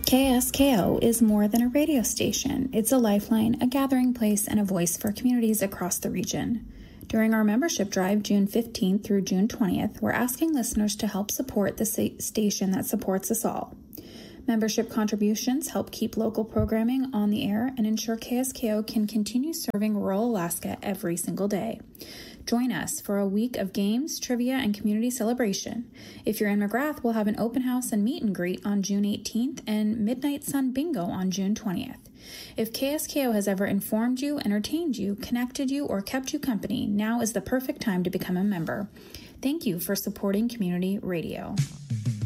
KSKO is more than a radio station. It's a lifeline, a gathering place, and a voice for communities across the region. During our membership drive, June 15th through June 20th, we're asking listeners to help support the station that supports us all. Membership contributions help keep local programming on the air and ensure KSKO can continue serving rural Alaska every single day. Join us for a week of games, trivia, and community celebration. If you're in McGrath, we'll have an open house and meet and greet on June 18th and Midnight Sun Bingo on June 20th. If KSKO has ever informed you, entertained you, connected you, or kept you company, now is the perfect time to become a member. Thank you for supporting community radio.